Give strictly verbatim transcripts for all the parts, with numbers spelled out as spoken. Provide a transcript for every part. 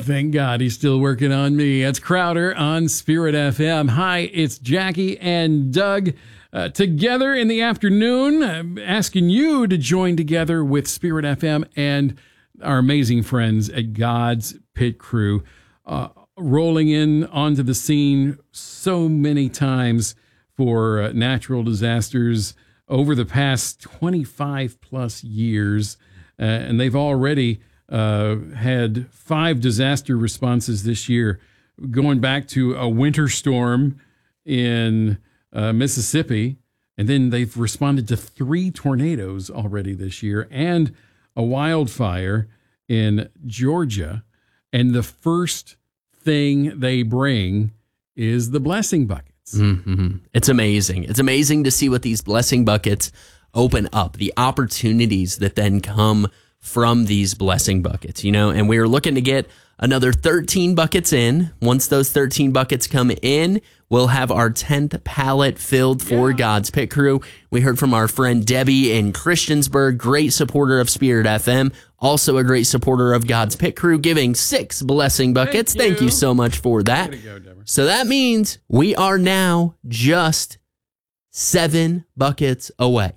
Thank God he's still working on me. It's Crowder on Spirit F M. Hi, it's Jackie and Doug uh, together in the afternoon, uh, asking you to join together with Spirit F M and our amazing friends at God's Pit Crew, uh, rolling in onto the scene so many times for uh, natural disasters over the past twenty-five plus years. Uh, and they've already uh, had five disaster responses this year, going back to a winter storm in uh, Mississippi. And then they've responded to three tornadoes already this year and a wildfire in Georgia. And the first thing they bring is the blessing buckets. Mm-hmm. It's amazing. It's amazing to see what these blessing buckets open up, the opportunities that then come from these blessing buckets, you know, and we're looking to get another thirteen buckets in. Once those thirteen buckets come in, we'll have our tenth pallet filled for yeah. God's Pit Crew. We heard from our friend Debbie in Christiansburg, great supporter of Spirit F M, also a great supporter of God's Pit Crew, giving six blessing buckets. Thank you, Thank you so much for that. Go, so that means we are now just seven buckets away.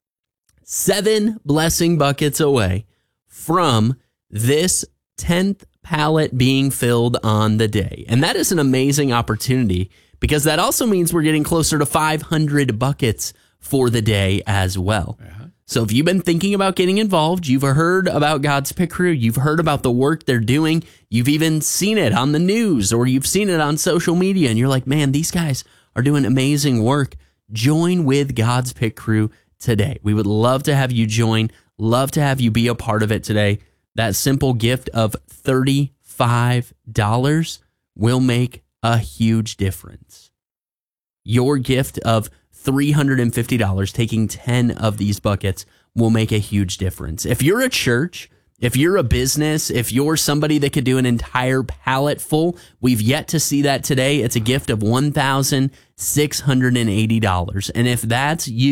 Seven blessing buckets away from this tenth pallet being filled on the day. And that is an amazing opportunity because that also means we're getting closer to five hundred buckets for the day as well. Uh-huh. So if you've been thinking about getting involved, you've heard about God's Pit Crew, you've heard about the work they're doing, you've even seen it on the news or you've seen it on social media and you're like, man, these guys are doing amazing work. Join with God's Pit Crew today. We would love to have you join, love to have you be a part of it today. That simple gift of thirty-five dollars will make a huge difference. Your gift of three hundred fifty dollars, taking ten of these buckets, will make a huge difference. If you're a church, if you're a business, if you're somebody that could do an entire pallet full, we've yet to see that today. It's a gift of one thousand six hundred eighty dollars. And if that's you,